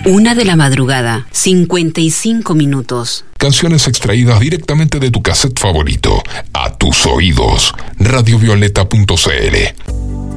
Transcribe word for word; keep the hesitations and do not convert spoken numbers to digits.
Una de la madrugada, cincuenta y cinco minutos. Canciones extraídas directamente de tu cassette favorito, a tus oídos. radiovioleta punto c l